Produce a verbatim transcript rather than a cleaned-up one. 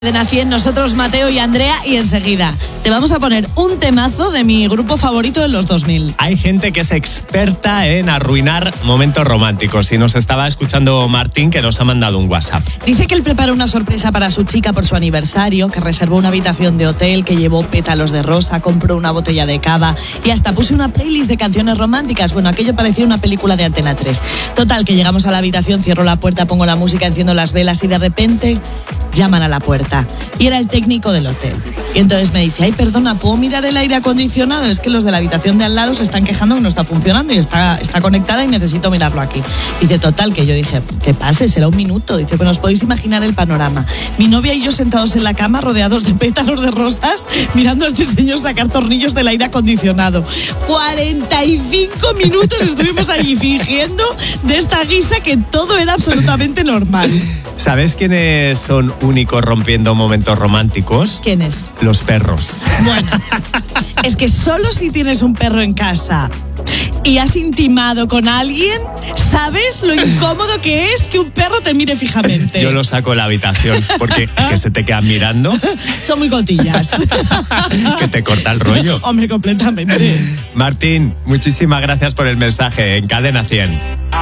Cadena cien, nosotros Mateo y Andrea, y enseguida te vamos a poner un temazo de mi grupo favorito de los dos mil. Hay gente que es experta en arruinar momentos románticos y nos estaba escuchando Martín, que nos ha mandado un WhatsApp. Dice que él preparó una sorpresa para su chica por su aniversario, que reservó una habitación de hotel, que llevó pétalos de rosa, compró una botella de cava y hasta puso una playlist de canciones románticas. Bueno, aquello parecía una película de Antena tres. Total, que llegamos a la habitación, cierro la puerta, pongo la música, enciendo las velas y de repente llaman a la puerta. Y era el técnico del hotel. Y entonces me dice, ay, perdona, ¿puedo mirar el aire acondicionado? Es que los de la habitación de al lado se están quejando que no está funcionando y está, está conectada y necesito mirarlo aquí. Dice, total, que yo dije, que pase, será un minuto. Dice, bueno, os podéis imaginar el panorama. Mi novia y yo sentados en la cama, rodeados de pétalos de rosas, mirando a este señor sacar tornillos del aire acondicionado. cuarenta y cinco minutos estuvimos allí fingiendo de esta guisa que todo era absolutamente normal. ¿Sabes quiénes son únicos rompiendo momentos románticos? ¿Quién es? Los perros. Bueno, es que solo si tienes un perro en casa y has intimado con alguien, sabes lo incómodo que es que un perro te mire fijamente. Yo lo saco de la habitación porque que se te quedan mirando. Son muy cotillas. Que te corta el rollo. Hombre, completamente. Martín, muchísimas gracias por el mensaje en Cadena cien.